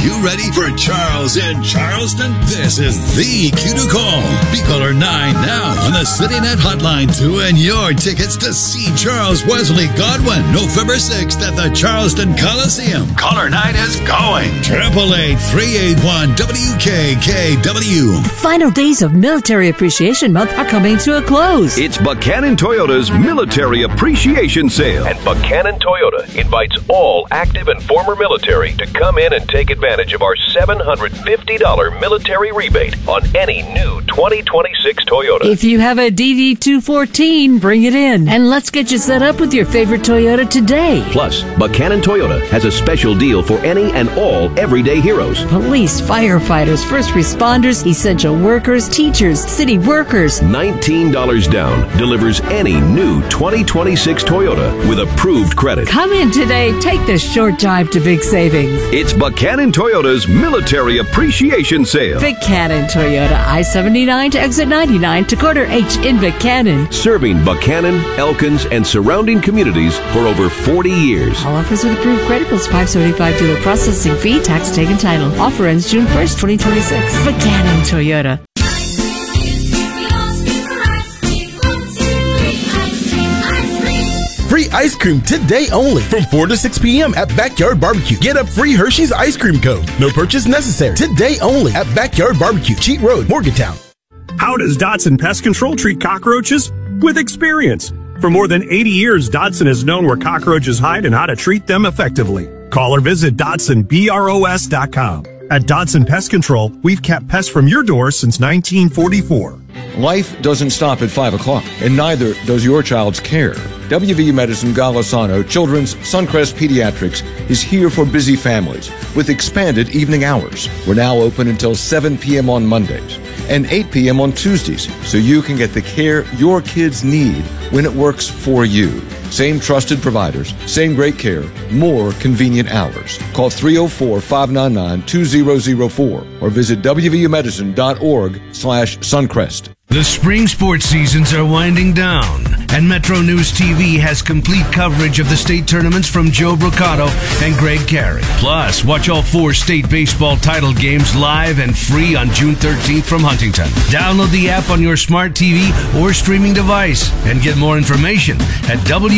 you ready for Charles in Charleston? This is the cue to call. Be caller 9 now on the CityNet hotline to win your tickets to see Charles Wesley Godwin November 6th at the Charleston Coliseum. Caller 9 is going. 888-381-WKKW. Final days of Military Appreciation Month are coming to a close. It's Buchanan Toyota's Military Appreciation Sale. And Buchanan Toyota invites all active and former military to come in and take advantage of our $750 military rebate on any new 2026 Toyota. If you have a DD214, bring it in. And let's get you set up with your favorite Toyota today. Plus, Buchanan Toyota has a special deal for any and all everyday heroes. Police, firefighters, first responders, essential workers, teachers, city workers. $19 down delivers any new 2026 Toyota with approved credit. Come in today. Take the short drive to big savings. It's Buchanan Toyota's Military Appreciation Sale. Buchanan Toyota, I-79 to exit 99 to quarter H in Buchanan. Serving Buchanan, Elkins, and surrounding communities for over 40 years. All offers with approved credit plus $575 dealer processing fee, tax taken title. Offer ends June 1st, 2026. Buchanan Toyota. Free ice cream today only from 4 to 6 p.m. at Backyard Barbecue. Get a free Hershey's ice cream cone. No purchase necessary. Today only at Backyard Barbecue, Cheat Road, Morgantown. How does Dotson Pest Control treat cockroaches? With experience. For more than 80 years, Dotson has known where cockroaches hide and how to treat them effectively. Call or visit DotsonBROS.com. At Dotson Pest Control, we've kept pests from your door since 1944. Life doesn't stop at 5 o'clock, and neither does your child's care. WVU Medicine Golisano Children's Suncrest Pediatrics is here for busy families with expanded evening hours. We're now open until 7 p.m. on Mondays and 8 p.m. on Tuesdays, so you can get the care your kids need when it works for you. Same trusted providers, same great care, more convenient hours. Call 304-599-2004 or visit wvumedicine.org/Suncrest. The spring sports seasons are winding down, and Metro News TV has complete coverage of the state tournaments from Joe Brocato and Greg Carey. Plus, watch all 4 state baseball title games live and free on June 13th from Huntington. Download the app on your smart TV or streaming device and get more information at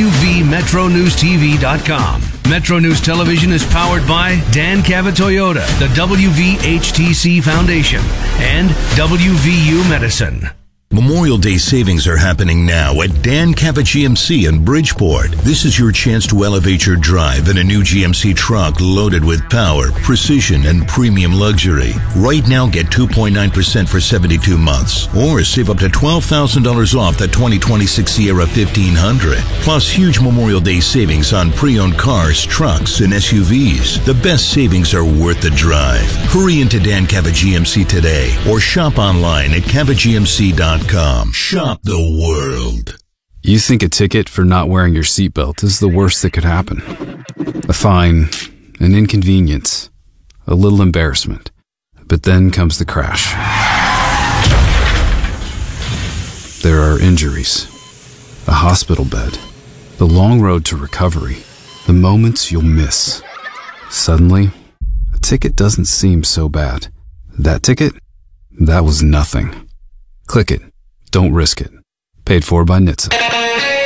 wvmetronewstv.com. Metro News Television is powered by Dan Cabot Toyota, the WVHTC Foundation, and WVU Medicine. Memorial Day savings are happening now at Dan Cabot GMC in Bridgeport. This is your chance to elevate your drive in a new GMC truck loaded with power, precision, and premium luxury. Right now, get 2.9% for 72 months, or save up to $12,000 off the 2026 Sierra 1500. Plus, huge Memorial Day savings on pre-owned cars, trucks, and SUVs. The best savings are worth the drive. Hurry into Dan Cabot GMC today, or shop online at cabotgmc.com. Shop the world. You think a ticket for not wearing your seatbelt is the worst that could happen. A fine, an inconvenience, a little embarrassment. But then comes the crash. There are injuries, a hospital bed, the long road to recovery, the moments you'll miss. Suddenly, a ticket doesn't seem so bad. That ticket? That was nothing. Click it. Don't risk it. Paid for by NHTSA.